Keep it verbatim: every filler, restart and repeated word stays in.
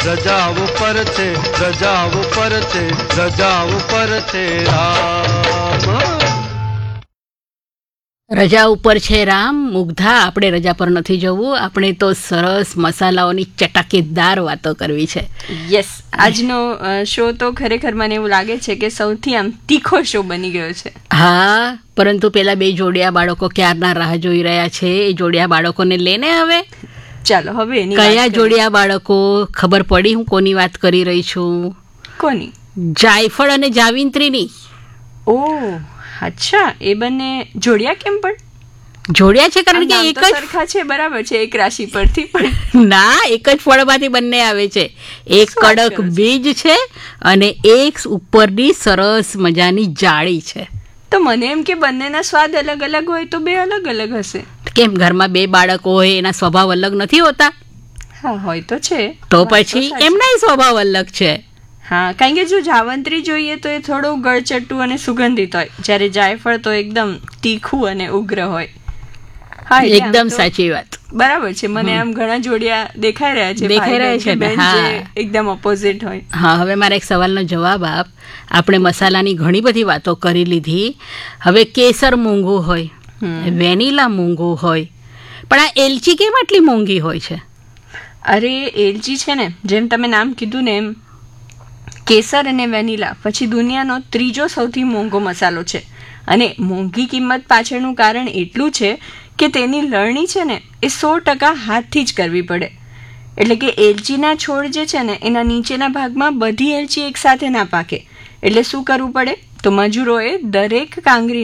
રજા ઉપર છે, રજા ઉપર છે, રજા ઉપર છે રામ. રજા ઉપર છે રામ. મુગ્ધા, આપણે રજા પર નથી જવું, આપણે તો સરસ મસાલાઓની ચટાકેદાર વાતો કરવી છે. યસ, આજનો શો તો ખરેખર મને એવું લાગે છે કે સૌથી આમ તીખો શો બની ગયો છે. હા, પરંતુ પેલા બે જોડિયા બાળકો ક્યારના રાહ જોઈ રહ્યા છે. એ જોડિયા બાળકોને લેને હવે. ચાલો હવે એની કયા જોડિયા બાળકો? ખબર પડી હું કોની વાત કરી રહી છું? કોની? જાયફળ અને જાવિંત્રીની. ઓહ અચ્છા, એ બંને જોડિયા કેમ પણ? જોડિયા છે કારણ કે એક જ સરખા છે, બરાબર છે, એક રાશિ પરથી પણ ના, એક જ ફળમાંથી બંને આવે છે. એક કડક બીજ છે અને એક ઉપરની સરસ મજાની જાળી છે. તો મને એમ કે બંનેના સ્વાદ અલગ અલગ હોય તો બે અલગ અલગ હશે. કેમ, ઘરમાં બે બાળકો હોય એના સ્વભાવ અલગ નથી હોતા? હા, હોય તો છે. તો પછી એમનાય સ્વભાવ અલગ છે. હા, કારણ કે જો જાવંત્રી જોઈએ તો એ થોડું ગળચટ્ટું અને સુગંધિત હોય, જ્યારે જાયફળ તો એકદમ તીખું અને ઉગ્ર હોય. હા, એકદમ સાચી વાત. બરાબર છે. મને આમ ઘણા જોડિયા દેખાઈ રહ્યા છે, દેખાઈ રહ્યા છે બેન જે એકદમ ઓપોઝિટ હોય. હા, હવે મારા એક સવાલનો જવાબ આપ. આપણે મસાલાની ઘણી બધી વાતો કરી લીધી. હવે કેસર મોંઘું હોય, વેનીલા મોંઘું હોય, પણ આ એલચી કેમ આટલી મોંઘી હોય છે? અરે એલચી છે ને, જેમ તમે નામ કીધું ને એમ કેસર અને વેનીલા પછી દુનિયાનો ત્રીજો સૌથી મોંઘો મસાલો છે. અને મોંઘી કિંમત પાછળનું કારણ એટલું છે કે તેની લણણી છે ને એ સો ટકા હાથથી જ કરવી પડે. એટલે કે એલચીના છોડ જે છે ને એના નીચેના ભાગમાં બધી એલચી એકસાથે ના પાકે. એટલે શું કરવું પડે? તો મજૂરોએ દરેક કાંગરી